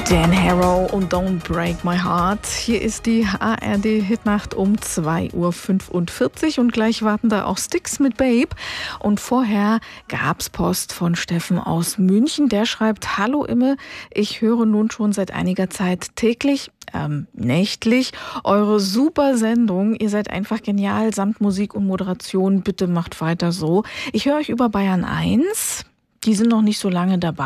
Dan Harrow und Don't Break My Heart. Hier ist die ARD-Hitnacht um 2:45 Uhr und gleich warten da auch Styx mit Babe. Und vorher gab's Post von Steffen aus München. Der schreibt: Hallo Imme, ich höre nun schon seit einiger Zeit täglich, nächtlich eure super Sendung. Ihr seid einfach genial, samt Musik und Moderation. Bitte macht weiter so. Ich höre euch über Bayern 1. Die sind noch nicht so lange dabei.